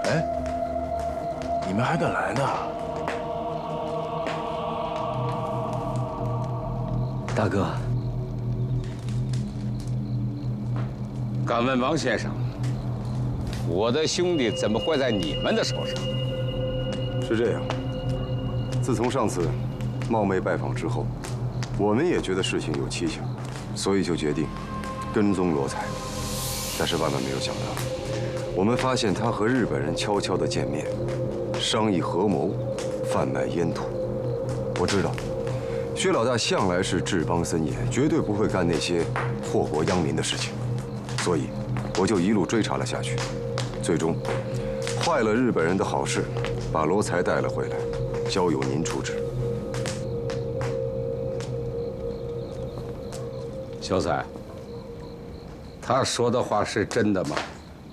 哎，你们还敢来呢？ 大哥， 敢问王先生，我的兄弟怎么会在你们的手上？ 是这样，自从上次冒昧拜访之后，我们也觉得事情有蹊跷，所以就决定跟踪罗才。但是万万没有想到，我们发现他和日本人悄悄地见面，商议合谋，贩卖烟土。我知道，薛老大向来是治邦森严，绝对不会干那些祸国殃民的事情，所以我就一路追查了下去，最终坏了日本人的好事，把罗才带了回来，交由您处置。 小彩，他说的话是真的吗？